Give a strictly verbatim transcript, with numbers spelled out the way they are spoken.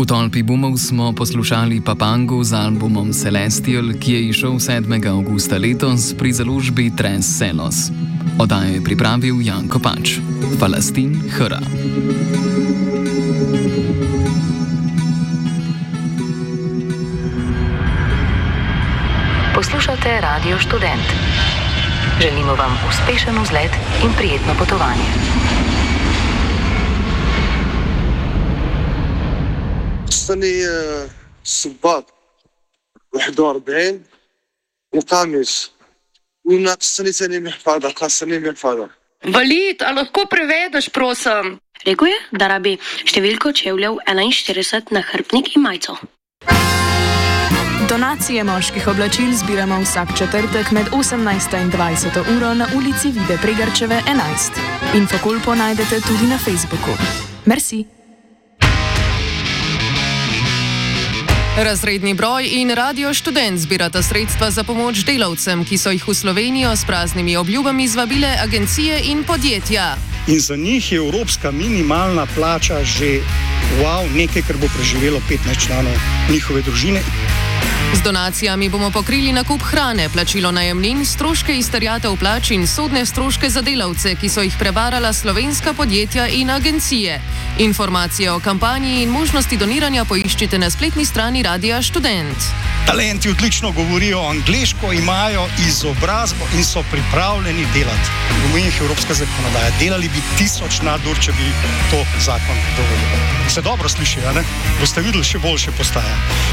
V tolpi bumov smo poslušali Papangu z albumom Celestial, ki je izšel sedmega avgusta letos pri založbi Tres Celos. Oddajo je pripravil Janko Pač. Falastin Hra. Poslušate Radio Študent. Želimo vam uspešen vzlet in prijetno potovanje. خصني الصباط واحد وأربعين وقميص وناقصني ثاني محفظة خاصني محفظة. Valid, a lahko prevedeš, prosim? Rekel je, da rabi številko čevljev enainštirideset na hrbtnik in majico. Donacije moških oblačil zbiramo vsak četrtek med osemnajsto in dvajseto uro na ulici Vide Pregarčeve enajst. Infokolpo najdete tudi na Facebooku. Merci. Razredni broj in Radio Študent zbirata sredstva za pomoč delavcem, ki so jih v Slovenijo s praznimi obljubami zvabile agencije in podjetja. In za njih je evropska minimalna plača že wow, nekaj, kar bo preživelo petnajst članov njihove družine. Z donacijami bomo pokrili nakup hrane, plačilo najemnin, stroške izterjatev plač in sodne stroške za delavce, ki so jih prevarala slovenska podjetja in agencije. Informacije o kampanji in možnosti doniranja poiščite na spletni strani Radia Študent. Talenti odlično govorijo angleško, imajo izobrazbo in so pripravljeni delati. V mojih evropska zakonodaja. Delali bi tisoč nadur, če bi to zakon dovolil. Se dobro sliši, a ne? Boste videli, še boljše postaja.